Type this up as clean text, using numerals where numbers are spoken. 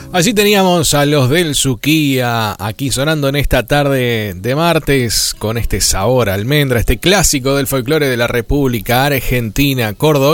Allí teníamos a los del Suquía, aquí sonando en esta tarde de martes, con este sabor a almendra, este clásico del folclore de la República Argentina, Córdoba.